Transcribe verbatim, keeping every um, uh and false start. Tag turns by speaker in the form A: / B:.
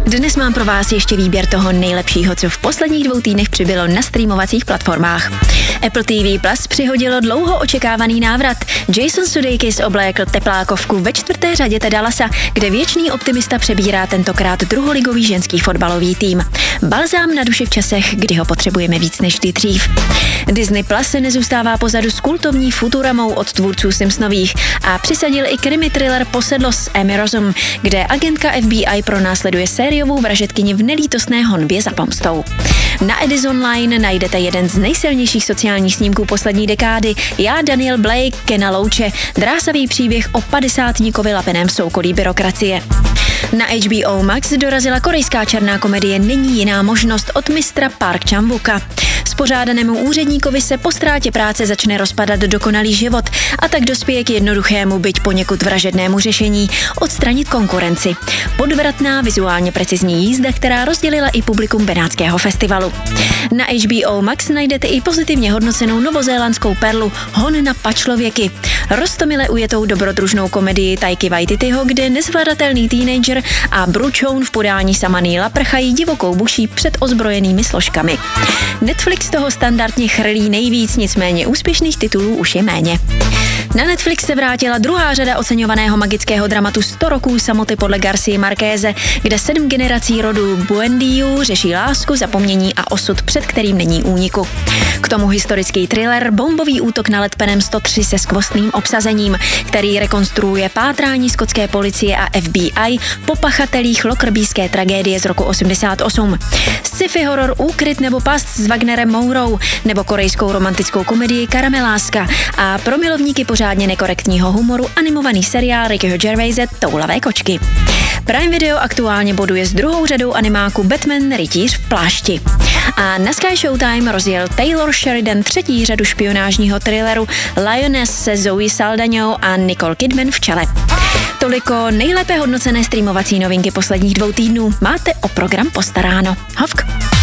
A: Dnes mám pro vás ještě výběr toho nejlepšího, co v posledních dvou týdnech přibylo na streamovacích platformách. Apple T V Plus přihodilo dlouho očekávaný návrat. Jason Sudeikis oblékl teplákovku ve čtvrté řadě Teda Lassa, kde věčný optimista přebírá tentokrát druholigový ženský fotbalový tým. Balzám na duši v časech, kdy ho potřebujeme víc než kdy dřív. Disney Plus se nezůstává pozadu s kultovní Futuramou od tvůrců Simpsonových a přisadil i krimi thriller Posedlo s Amy Rossum, kde agentka F B I pronásleduje sériovou vražedkyni v nelítostné honbě za pomstou. Na Edison Line najdete jeden z nejsilnějších sociálních snímků poslední dekády. Já, Daniel Blake, Kena Loache, drásavý příběh o padesátníkovi lapeném soukolí byrokracie. Na H B O Max dorazila korejská černá komedie Není jiná možnost od mistra Park Chan-wooka. Spořádanému úředníkovi se po ztrátě práce začne rozpadat dokonalý život a tak dospěje k jednoduchému, byť poněkud vražednému řešení – odstranit konkurenci. Podvratná, vizuálně precizní jízda, která rozdělila i publikum Benátského festivalu. Na H B O Max najdete i pozitivně hodnocenou novozélandskou perlu Hon na pačlověky. Roztomile ujetou dobrodružnou komedii Taiky Waititiho, kde nezvladatelný teenager a Bručoun v podání Sama Neila prchají divokou buší před ozbrojenými složkami. Netflix toho standardně chrlí nejvíc, nicméně úspěšných titulů už je méně. Na Netflix se vrátila druhá řada oceňovaného magického dramatu sto roků samoty podle Garcie Marqueze, kde sedm generací rodu Buendiů řeší lásku, zapomnění a osud, před kterým není úniku. K tomu historický thriller Bombový útok na Let Penem sto tři se skvostným obsazením, který rekonstruuje pátrání skotské policie a F B I po pachatelích lokrbíské tragédie z roku osmdesát osm. Sci-fi horor Úkryt nebo Past s Wagnerem Mourou nebo korejskou romantickou komedii Karameláska a pro milovníky pořádně nekorektního humoru animovaný seriál Rickyho Gervaise Toulavé kočky. Prime Video aktuálně boduje s druhou řadou animáku Batman Rytíř v plášti. A na Sky Showtime rozjel Taylor Sheridan třetí řadu špionážního thrilleru Lioness se Zoe Saldaňou a Nicole Kidman v čele. Toliko nejlépe hodnocené streamovací novinky posledních dvou týdnů. Máte o program postaráno. Hovk!